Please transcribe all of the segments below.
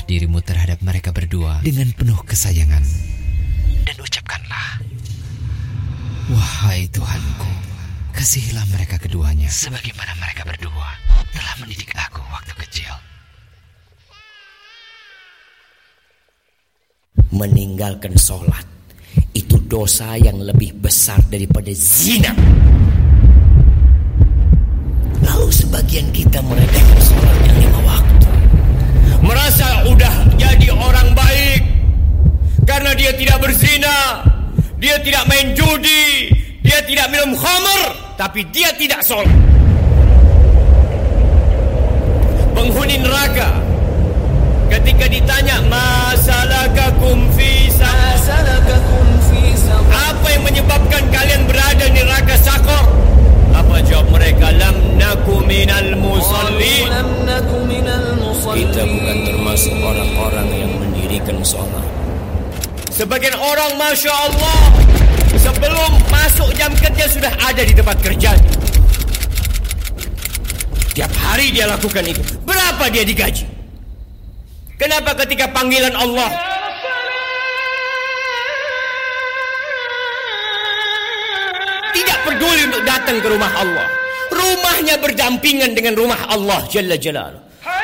Rendahkanlah dirimu terhadap mereka berdua dengan penuh kesayangan. Dan ucapkanlah, wahai Tuhanku, kasihilah mereka keduanya sebagaimana mereka berdua telah mendidik aku waktu kecil. Meninggalkan sholat itu dosa yang lebih besar daripada zina. Lalu sebagian kita meremehkan sholat yang 5 waktu, merasa udah jadi orang baik karena dia tidak berzina, dia tidak main judi, dia tidak minum khamr, tapi dia tidak sholat. Penghuni neraka ketika ditanya masalakakum fi saqar, apa yang menyebabkan kalian berada di neraka Sakor? Apa jawab mereka? Lam naku minal musallin. Kita bukan termasuk orang-orang yang mendirikan sholat. Sebagian orang Masya Allah sebelum masuk jam kerja sudah ada di tempat kerjanya. Tiap hari dia lakukan itu. Berapa dia digaji? Kenapa ketika panggilan Allah tidak peduli untuk datang ke rumah Allah? Rumahnya berdampingan dengan rumah Allah Jalla Jalaluh.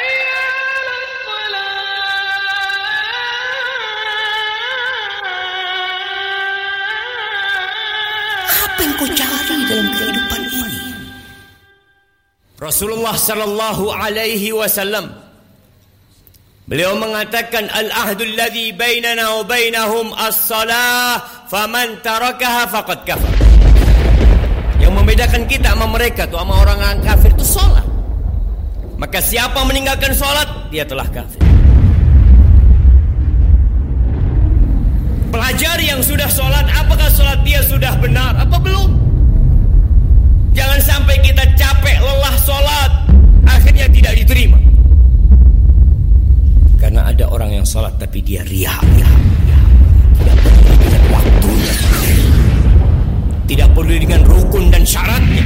Apa yang kau cari dalam kehidupan ini? Rasulullah sallallahu alaihi wasallam beliau mengatakan al-ahdul ladzi bainana wa bainahum as-salah faman tarakaha faqad kafar. Yang membedakan kita sama mereka tuh, sama orang kafir itu salat. Maka siapa meninggalkan salat, dia telah kafir. Pelajari yang sudah salat, apakah salat dia sudah benar apa belum? Jangan sampai kita capek lelah salat, akhirnya tidak diterima. Karena ada orang yang salat tapi dia riya. Tidak peduli dengan waktunya, tidak peduli dengan rukun dan syaratnya.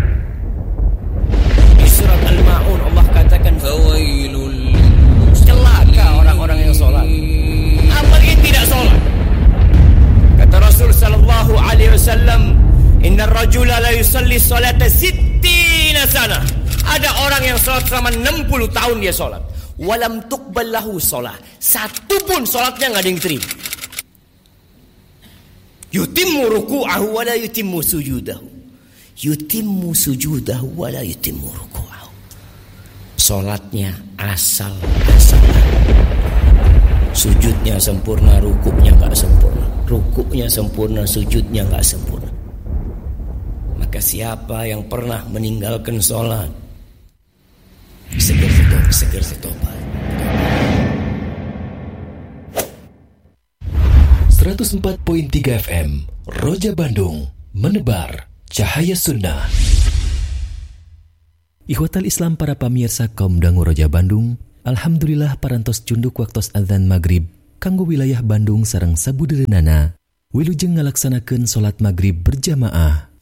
Di surat Al-Ma'un Allah katakan fawailul, celaka orang-orang yang salat apalagi tidak salat. Kata Rasul sallallahu alaihi wasallam, innar rajula la yusalli salata 60 sana. Ada orang yang salat selama 60 tahun dia salat. Walam tuqbal lahu shalah, satu pun salatnya enggak ada yang diterima. Yutimmu ruku'ahu wa la yutimmu sujudahu. Yutimmu sujudahu wa la yutimmu ruku'ahu. Salatnya asal-asalan. Sujudnya sempurna, rukuknya enggak sempurna. Rukuknya sempurna, sujudnya enggak sempurna. Maka siapa yang pernah meninggalkan salat, segera tobat. 104.3 FM Roja Bandung, menebar cahaya sunnah. Ikhwatal Islam para pamirsa kaum dangu Roja Bandung, alhamdulillah parantos cunduk waktos adzan maghrib kanggo wilayah Bandung sareng sabudereunana wilujeng ngalaksanakeun salat maghrib berjamaah